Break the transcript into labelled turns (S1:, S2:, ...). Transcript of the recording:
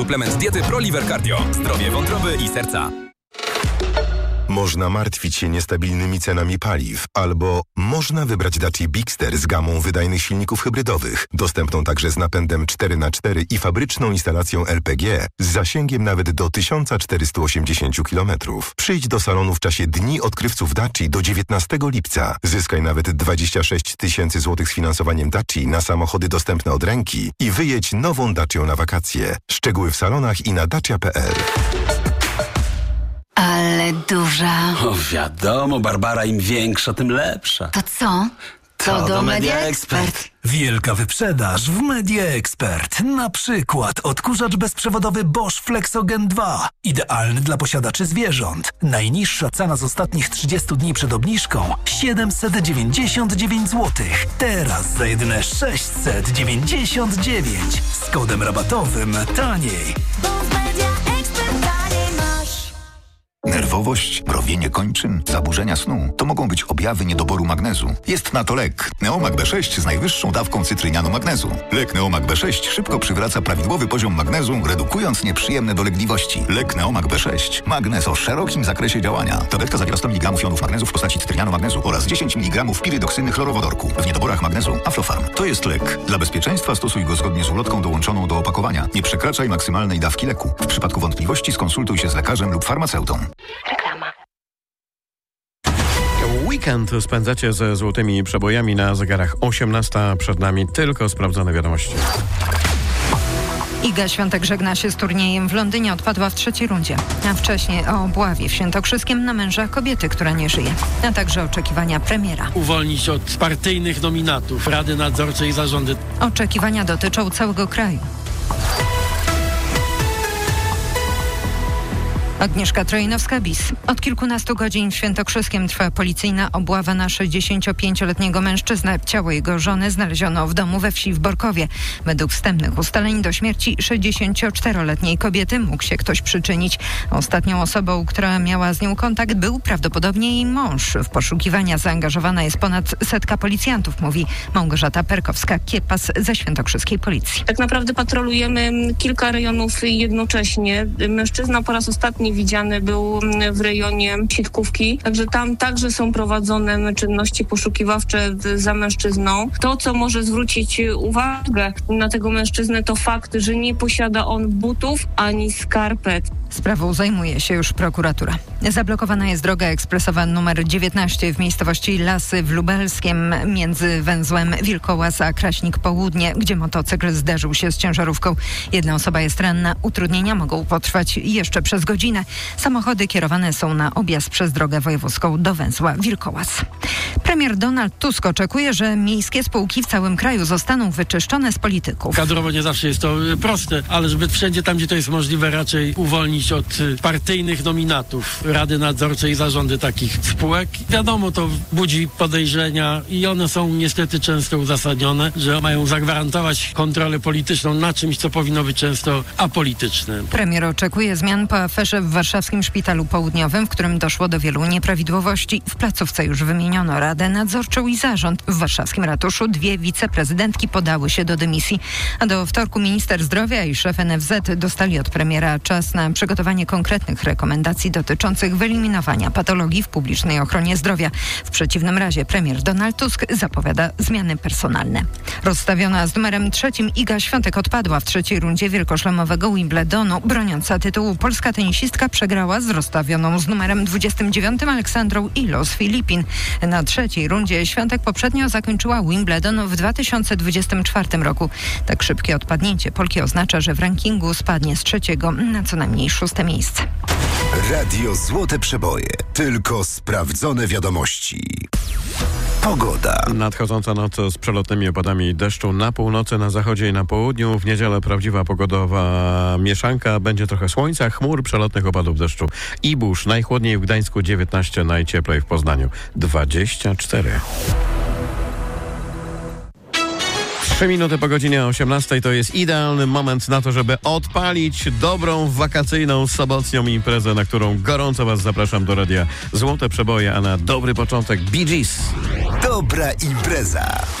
S1: Suplement diety ProLiver Cardio. Zdrowie wątroby i serca.
S2: Można martwić się niestabilnymi cenami paliw, albo można wybrać Dacia Bigster z gamą wydajnych silników hybrydowych, dostępną także z napędem 4x4 i fabryczną instalacją LPG z zasięgiem nawet do 1480 km. Przyjdź do salonu w czasie Dni Odkrywców Dacia do 19 lipca. Zyskaj nawet 26 000 złotych z finansowaniem Dacia na samochody dostępne od ręki i wyjedź nową Dacią na wakacje. Szczegóły w salonach i na dacia.pl.
S3: Ale duża.
S4: O, wiadomo, Barbara, im większa, tym lepsza.
S3: To co? To do Media Expert.
S5: Wielka wyprzedaż w Media Expert. Na przykład odkurzacz bezprzewodowy Bosch Flexogen 2. Idealny dla posiadaczy zwierząt. Najniższa cena z ostatnich 30 dni przed obniżką 799 zł. Teraz za jedyne 699. Z kodem rabatowym taniej.
S6: Nerwowość, mrowienie kończyn, zaburzenia snu to mogą być objawy niedoboru magnezu. Jest na to lek. Neomag B6 z najwyższą dawką cytrynianu magnezu. Lek Neomag B6 szybko przywraca prawidłowy poziom magnezu, redukując nieprzyjemne dolegliwości. Lek Neomag B6. Magnez o szerokim zakresie działania. Tabletka zawiera 100 mg jonów magnezu w postaci cytrynianu magnezu oraz 10 mg pirydoksyny chlorowodorku. W niedoborach magnezu Aflofarm. To jest lek. Dla bezpieczeństwa stosuj go zgodnie z ulotką dołączoną do opakowania. Nie przekraczaj maksymalnej dawki leku. W przypadku wątpliwości skonsultuj się z lekarzem lub farmaceutą.
S3: Reklama.
S7: Weekend spędzacie ze złotymi przebojami na zegarach 18. Przed nami tylko sprawdzone wiadomości.
S8: Iga Świątek żegna się z turniejem w Londynie, odpadła w trzeciej rundzie. A wcześniej o obławie w Świętokrzyskiem na męża kobiety, która nie żyje. A także oczekiwania premiera.
S9: Uwolnić od partyjnych nominatów Rady Nadzorczej i Zarządy.
S8: Oczekiwania dotyczą całego kraju. Agnieszka Trojnowska-Bis. Od kilkunastu godzin w Świętokrzyskiem trwa policyjna obława na 65-letniego mężczyznę. Ciało jego żony znaleziono w domu we wsi w Borkowie. Według wstępnych ustaleń do śmierci 64-letniej kobiety mógł się ktoś przyczynić. Ostatnią osobą, która miała z nią kontakt, był prawdopodobnie jej mąż. W poszukiwania zaangażowana jest ponad 100 policjantów, mówi Małgorzata Perkowska-Kiepas ze świętokrzyskiej policji.
S10: Tak naprawdę patrolujemy kilka rejonów jednocześnie. Mężczyzna po raz ostatni widziany był w rejonie Sitkówki, także tam także są prowadzone czynności poszukiwawcze za mężczyzną. To, co może zwrócić uwagę na tego mężczyznę, to fakt, że nie posiada on butów ani skarpet.
S8: Sprawą zajmuje się już prokuratura. Zablokowana jest droga ekspresowa numer 19 w miejscowości Lasy w Lubelskiem między węzłem Wilkołaz a Kraśnik Południe, gdzie motocykl zderzył się z ciężarówką. Jedna osoba jest ranna. Utrudnienia mogą potrwać jeszcze przez godzinę. Samochody kierowane są na objazd przez drogę wojewódzką do węzła Wilkołaz. Premier Donald Tusk oczekuje, że miejskie spółki w całym kraju zostaną wyczyszczone z polityków.
S9: Kadrowo nie zawsze jest to proste, ale żeby wszędzie tam, gdzie to jest możliwe, raczej uwolnić od partyjnych nominatów Rady Nadzorczej i Zarządy takich spółek. Wiadomo, to budzi podejrzenia i one są niestety często uzasadnione, że mają zagwarantować kontrolę polityczną na czymś, co powinno być często apolityczne.
S8: Premier oczekuje zmian po aferze w warszawskim Szpitalu Południowym, w którym doszło do wielu nieprawidłowości. W placówce już wymieniono Radę Nadzorczą i Zarząd. W warszawskim ratuszu 2 wiceprezydentki podały się do dymisji. A do wtorku minister zdrowia i szef NFZ dostali od premiera czas na przygotowanie konkretnych rekomendacji dotyczących wyeliminowania patologii w publicznej ochronie zdrowia. W przeciwnym razie premier Donald Tusk zapowiada zmiany personalne. Rozstawiona z numerem 3 Iga Świątek odpadła w trzeciej rundzie wielkoszlemowego Wimbledonu. Broniąca tytułu polska tenisistka przegrała z rozstawioną z numerem 29 Aleksandrą Ilo z Filipin. Na trzeciej rundzie Świątek poprzednio zakończyła Wimbledon w 2024 roku. Tak szybkie odpadnięcie Polki oznacza, że w rankingu spadnie z 3. na co najmniej 6. miejsce.
S2: Radio Złote Przeboje. Tylko sprawdzone wiadomości. Pogoda.
S7: Nadchodząca noc z przelotnymi opadami deszczu na północy, na zachodzie i na południu. W niedzielę prawdziwa pogodowa mieszanka. Będzie trochę słońca, chmur, przelotnych opadów deszczu i burz. Najchłodniej w Gdańsku 19, najcieplej w Poznaniu 24. 3 minuty po godzinie 18 to jest idealny moment na to, żeby odpalić dobrą wakacyjną sobotnią imprezę, na którą gorąco Was zapraszam do radia Złote Przeboje, a na dobry początek Bee Gees.
S2: Dobra impreza.